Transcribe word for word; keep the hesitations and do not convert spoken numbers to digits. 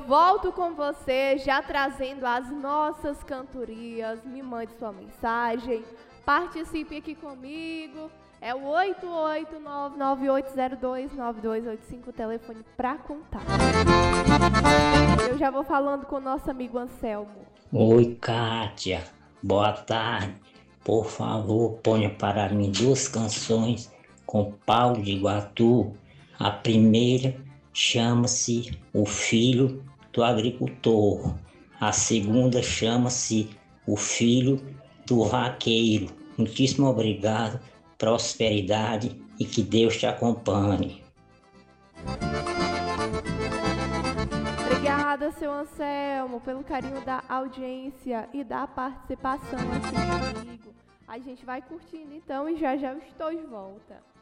volto com você, já trazendo as nossas cantorias. Me mande sua mensagem, participe aqui comigo. É o oito oito nove, nove oito zero dois, nove dois oito cinco, o telefone para contar. Eu já vou falando com o nosso amigo Anselmo. Oi, Kátia. Boa tarde. Por favor, ponha para mim duas canções com Paulo de Iguatu. A primeira chama-se O Filho do Agricultor. A segunda chama-se O Filho do Vaqueiro. Muitíssimo obrigado, prosperidade e que Deus te acompanhe. Obrigada, seu Anselmo, pelo carinho da audiência e da participação aqui comigo. A gente vai curtindo então e já já eu estou de volta.